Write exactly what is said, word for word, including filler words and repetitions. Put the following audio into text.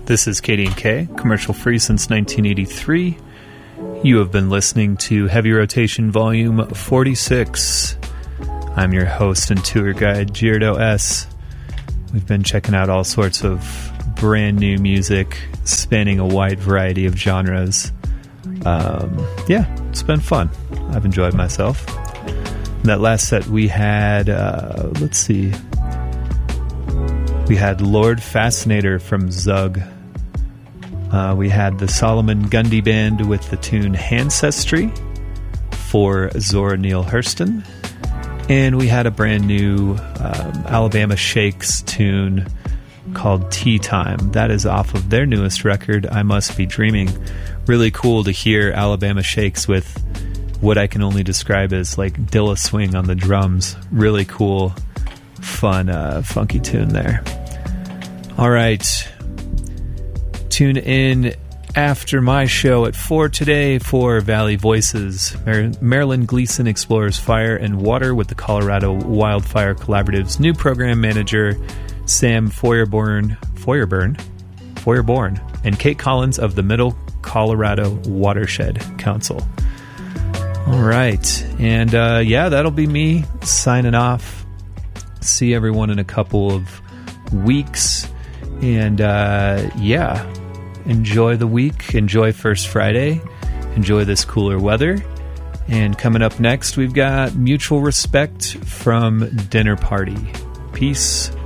This is K D and K, commercial free since nineteen eighty-three. You have been listening to Heavy Rotation Volume forty-six. I'm your host and tour guide, Gierdo S. We've been checking out all sorts of brand new music, spanning a wide variety of genres. Um, yeah, it's been fun. I've enjoyed myself. In that last set we had, uh, let's see, we had Lord Fascinator from Zug. Uh, we had the Solomon Gundy Band with the tune Ancestry for Zora Neale Hurston. And we had a brand new um, Alabama Shakes tune called Tea Time. That is off of their newest record, I Must Be Dreaming. Really cool to hear Alabama Shakes with what I can only describe as like Dilla swing on the drums. Really cool, fun, uh, funky tune there. All right. Tune in after my show at four today for Valley Voices. Mar- Marilyn Gleason explores fire and water with the Colorado Wildfire Collaborative's new program manager, Sam Feuerborn, Feuerborn, Feuerborn, and Kate Collins of the Middle Colorado Watershed Council. All right. And uh, yeah, that'll be me signing off. See everyone in a couple of weeks. And uh, yeah, enjoy the week. Enjoy First Friday. Enjoy this cooler weather. And coming up next, we've got Mutual Respect from Dinner Party. Peace.